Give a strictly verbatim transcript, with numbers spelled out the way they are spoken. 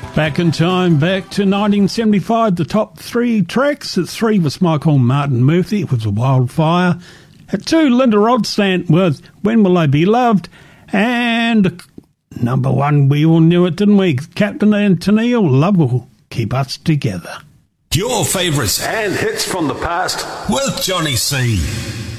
Back in time, back to nineteen seventy-five, the top three tracks. At three was Michael Martin Murphy with The Wildfire. At two, Linda Ronstadt with When Will I Be Loved? And number one, we all knew it, didn't we? Captain and Tennille, Love Will Keep Us Together. Your favourites and hits from the past with Johnny C.